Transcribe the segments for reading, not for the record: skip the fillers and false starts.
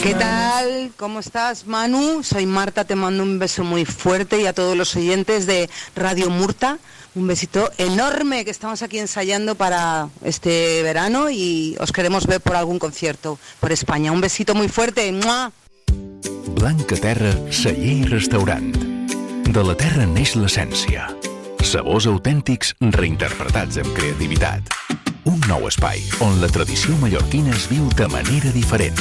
¿Qué tal? ¿Cómo estás, Manu? Soy Marta, te mando un beso muy fuerte y a todos los oyentes de Radio Murta. Un besito enorme, que estamos aquí ensayando para este verano y os queremos ver por algún concierto por España. Un besito muy fuerte. ¡Mua! Blanca Terra, celler i restaurant. De la terra neix l'essència. Sabors autèntics reinterpretats amb creativitat. Un nou espai on la tradició mallorquina es viu de manera diferent.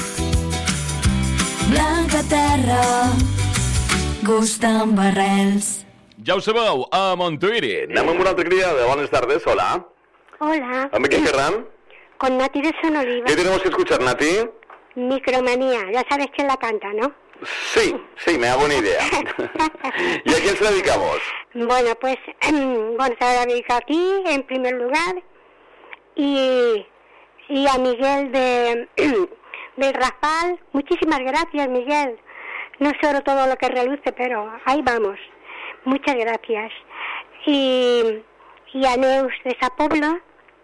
Blanca Terra, gust amb arrels. Ja ho sabeu, a Montuïri. Anem amb una altra criada. Buenas tardes, hola. Hola. ¿Amb quién querrán? Con Nati de Sonoliva. ¿Qué tenemos que escuchar, Nati? Micromanía, ya sabes quién la canta, ¿no? Sí, me hago una idea. ¿Y a quién se la dedicamos? Bueno, pues, se la dedico a ti, en primer lugar, y a Miguel del Rafal. Muchísimas gracias, Miguel. No sé todo lo que reluce, pero ahí vamos. Muchas gracias. Y a Neus de Sapobla,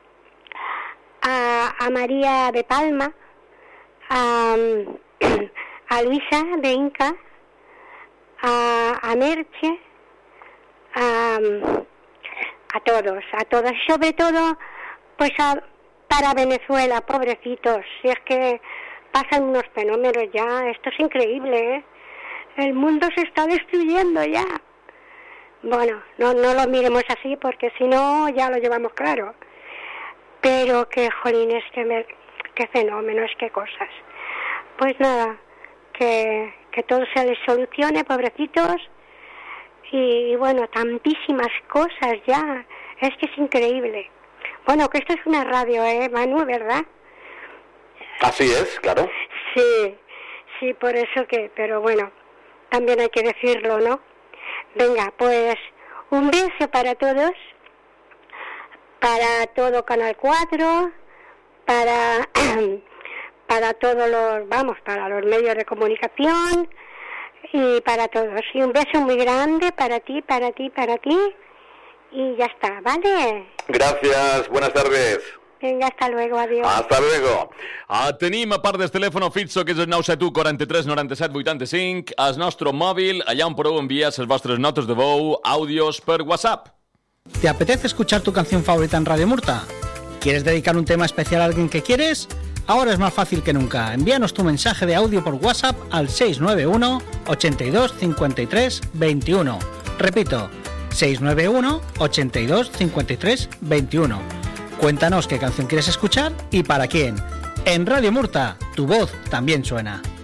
a María de Palma, a Luisa de Inca, a Merche, a todos, y sobre todo, pues para Venezuela, pobrecitos, si es que pasan unos fenómenos ya, esto es increíble, ¿eh? El mundo se está destruyendo ya. Bueno, no lo miremos así porque si no ya lo llevamos claro. Pero que jolines, qué fenómenos, qué cosas. Pues nada, que todo se les solucione, pobrecitos. Y bueno, tantísimas cosas ya. Es que es increíble. Bueno, que esto es una radio, Manu, ¿verdad? Así es, claro. Sí, por eso que... Pero bueno, también hay que decirlo, ¿no? Venga, pues un beso para todos, para todo Canal 4, para todos para los medios de comunicación y para todos. Y un beso muy grande para ti, y ya está, ¿vale? Gracias, buenas tardes. Venga, hasta luego, adiós. Hasta luego. Tenim, a part del telèfon fixo, que és el 971 43 97 85, el nostre mòbil, allà on podeu enviar les vostres notes de veu, àudios per WhatsApp. ¿Te apetece escuchar tu canción favorita en Radio Murta? ¿Quieres dedicar un tema especial a alguien que quieres? Ahora es más fácil que nunca. Envíanos tu mensaje de audio por WhatsApp al 691 82 53 21. Repito, 691 82 53 21. Cuéntanos qué canción quieres escuchar y para quién. En Radio Murta, tu voz también suena.